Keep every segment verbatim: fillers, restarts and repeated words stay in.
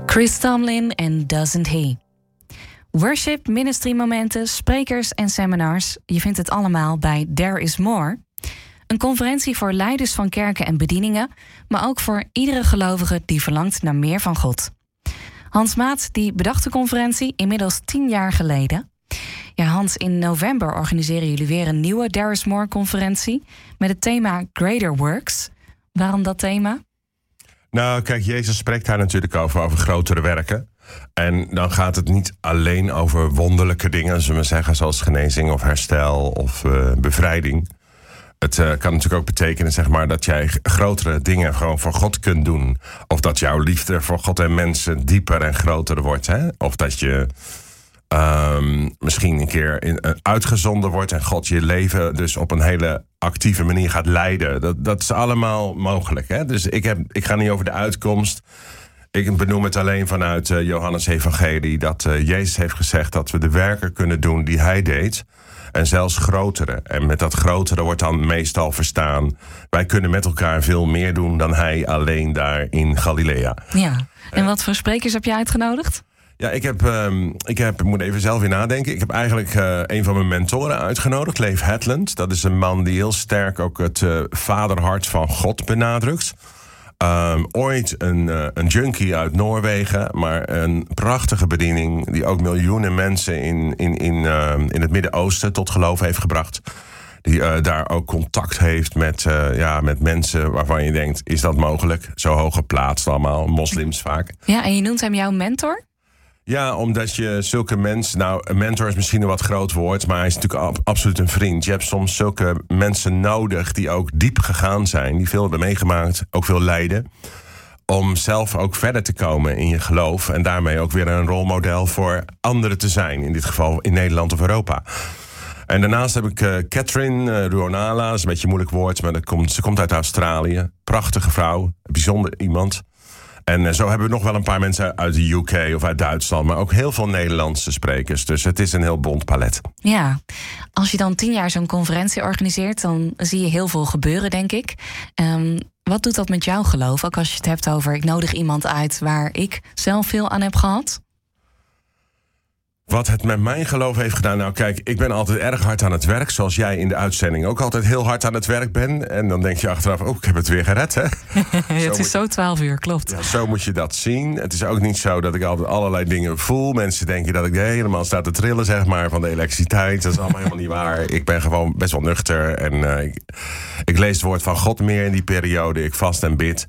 Chris Tomlin en Doesn't He. Worship, ministry momenten, sprekers en seminars. Je vindt het allemaal bij There Is More. Een conferentie voor leiders van kerken en bedieningen, maar ook voor iedere gelovige die verlangt naar meer van God. Hans Maat die bedacht de conferentie inmiddels tien jaar geleden. Ja, Hans, in november organiseren jullie weer een nieuwe There Is More conferentie met het thema Greater Works. Waarom dat thema? Nou, kijk, Jezus spreekt daar natuurlijk over, over grotere werken. En dan gaat het niet alleen over wonderlijke dingen, zullen we zeggen, zoals genezing of herstel of uh, bevrijding. Het uh, kan natuurlijk ook betekenen, zeg maar, dat jij grotere dingen gewoon voor God kunt doen. Of dat jouw liefde voor God en mensen dieper en groter wordt. Hè? Of dat je um, misschien een keer in, uh, uitgezonden wordt en God je leven dus op een hele actieve manier gaat leiden. Dat, dat is allemaal mogelijk. Hè? Dus ik, heb, ik ga niet over de uitkomst. Ik benoem het alleen vanuit uh, Johannes Evangelie, dat uh, Jezus heeft gezegd dat we de werken kunnen doen die hij deed. En zelfs grotere. En met dat grotere wordt dan meestal verstaan, wij kunnen met elkaar veel meer doen dan hij alleen daar in Galilea. Ja, en wat voor sprekers heb je uitgenodigd? Ja, ik heb, um, ik heb, ik moet even zelf weer nadenken. Ik heb eigenlijk uh, een van mijn mentoren uitgenodigd, Leif Hetland. Dat is een man die heel sterk ook het uh, vaderhart van God benadrukt. Um, ooit een, uh, een junkie uit Noorwegen, maar een prachtige bediening die ook miljoenen mensen in, in, in, uh, in het Midden-Oosten tot geloof heeft gebracht. Die uh, daar ook contact heeft met, uh, ja, met mensen waarvan je denkt, is dat mogelijk? Zo hoog geplaatst allemaal, moslims vaak. Ja, en je noemt hem jouw mentor? Ja, omdat je zulke mensen... Nou, een mentor is misschien een wat groot woord, maar hij is natuurlijk ab- absoluut een vriend. Je hebt soms zulke mensen nodig die ook diep gegaan zijn, die veel hebben meegemaakt, ook veel lijden, om zelf ook verder te komen in je geloof en daarmee ook weer een rolmodel voor anderen te zijn. In dit geval in Nederland of Europa. En daarnaast heb ik uh, Catherine uh, Ruonala, dat is een beetje een moeilijk woord, maar dat komt, ze komt uit Australië. Prachtige vrouw, een bijzonder iemand. En uh, zo hebben we nog wel een paar mensen uit de U K of uit Duitsland, maar ook heel veel Nederlandse sprekers. Dus het is een heel bont palet. Ja, als je dan tien jaar zo'n conferentie organiseert, dan zie je heel veel gebeuren, denk ik. Um, wat doet dat met jouw geloof? Ook als je het hebt over, ik nodig iemand uit waar ik zelf veel aan heb gehad. Wat het met mijn geloof heeft gedaan? Nou kijk, ik ben altijd erg hard aan het werk, zoals jij in de uitzending ook altijd heel hard aan het werk bent. En dan denk je achteraf, oh, ik heb het weer gered, hè? Het is zo twaalf uur, klopt. Ja, zo moet je dat zien. Het is ook niet zo dat ik altijd allerlei dingen voel. Mensen denken dat ik helemaal sta te trillen, zeg maar, van de elektriciteit. Dat is allemaal helemaal niet waar. Ik ben gewoon best wel nuchter. En uh, ik, ik lees het woord van God meer in die periode. Ik vast en bid.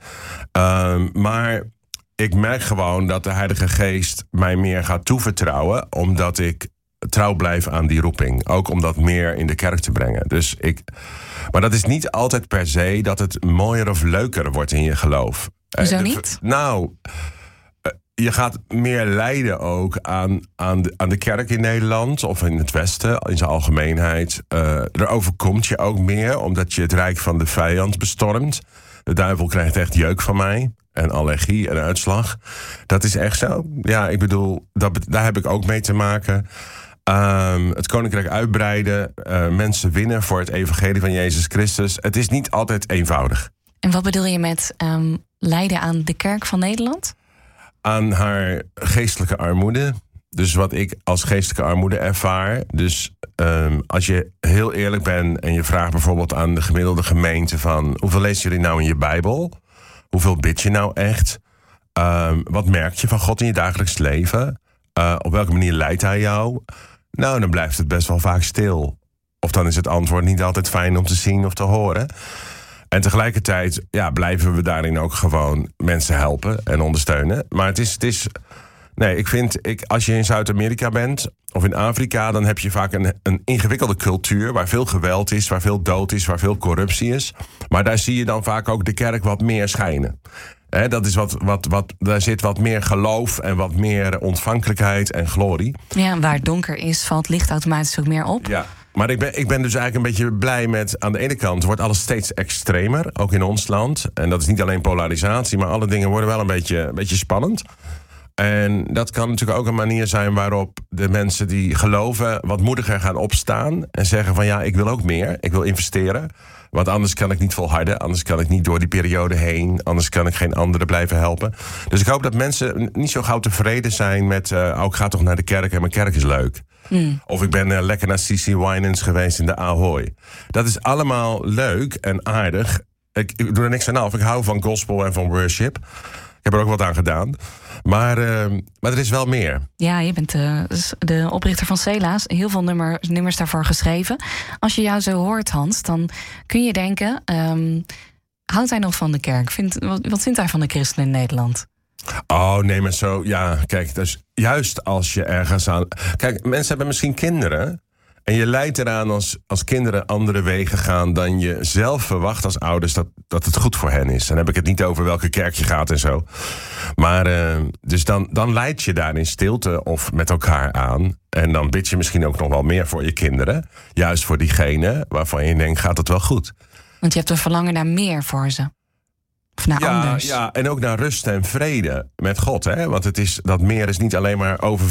Uh, maar... Ik merk gewoon dat de Heilige Geest mij meer gaat toevertrouwen, omdat ik trouw blijf aan die roeping. Ook om dat meer in de kerk te brengen. Dus ik, maar dat is niet altijd per se dat het mooier of leuker wordt in je geloof. Hoezo uh, niet? Nou, uh, je gaat meer lijden ook aan, aan, de, aan de kerk in Nederland of in het Westen, in zijn algemeenheid. Uh, er overkomt je ook meer, omdat je het rijk van de vijand bestormt. De duivel krijgt echt jeuk van mij. En allergie en uitslag. Dat is echt zo. Ja, ik bedoel, dat, daar heb ik ook mee te maken. Um, het koninkrijk uitbreiden. Uh, mensen winnen voor het evangelie van Jezus Christus. Het is niet altijd eenvoudig. En wat bedoel je met um, lijden aan de kerk van Nederland? Aan haar geestelijke armoede. Dus wat ik als geestelijke armoede ervaar. Dus um, als je heel eerlijk bent en je vraagt bijvoorbeeld aan de gemiddelde gemeente van, hoeveel lezen jullie nou in je Bijbel? Hoeveel bid je nou echt? Um, wat merk je van God in je dagelijks leven? Uh, op welke manier leidt hij jou? Nou, dan blijft het best wel vaak stil. Of dan is het antwoord niet altijd fijn om te zien of te horen. En tegelijkertijd ja, blijven we daarin ook gewoon mensen helpen en ondersteunen. Maar het is... Het is nee, ik vind, ik, als je in Zuid-Amerika bent of in Afrika, dan heb je vaak een, een ingewikkelde cultuur waar veel geweld is, waar veel dood is, waar veel corruptie is. Maar daar zie je dan vaak ook de kerk wat meer schijnen. He, dat is wat, wat, wat, daar zit wat meer geloof en wat meer ontvankelijkheid en glorie. Ja, waar het donker is, valt licht automatisch ook meer op. Ja, maar ik ben, ik ben dus eigenlijk een beetje blij met, aan de ene kant wordt alles steeds extremer, ook in ons land. En dat is niet alleen polarisatie, maar alle dingen worden wel een beetje, een beetje spannend. En dat kan natuurlijk ook een manier zijn waarop de mensen die geloven wat moediger gaan opstaan en zeggen van ja, ik wil ook meer, ik wil investeren. Want anders kan ik niet volharden, anders kan ik niet door die periode heen, anders kan ik geen anderen blijven helpen. Dus ik hoop dat mensen niet zo gauw tevreden zijn met uh, oh, ik ga toch naar de kerk en mijn kerk is leuk. Mm. Of ik ben uh, lekker naar C C Winans geweest in de Ahoy. Dat is allemaal leuk en aardig. Ik, ik doe er niks aan af. Ik hou van gospel en van worship. Ik heb er ook wat aan gedaan. Maar, uh, maar er is wel meer. Ja, je bent de, de oprichter van Cela's. Heel veel nummer, nummers daarvoor geschreven. Als je jou zo hoort, Hans, dan kun je denken... Um, houdt hij nog van de kerk? Vindt, wat, wat vindt hij van de christenen in Nederland? Oh, nee, maar zo... Ja, kijk, dus juist als je ergens aan... Kijk, mensen hebben misschien kinderen... En je leidt eraan als, als kinderen andere wegen gaan dan je zelf verwacht als ouders dat, dat het goed voor hen is. Dan heb ik het niet over welke kerk je gaat en zo. Maar uh, dus dan, dan leid je daar in stilte of met elkaar aan. En dan bid je misschien ook nog wel meer voor je kinderen. Juist voor diegene waarvan je denkt, gaat het wel goed? Want je hebt een verlangen naar meer voor ze. Of naar ja, anders. Ja, en ook naar rust en vrede met God. Hè? Want het is, dat meer is niet alleen maar over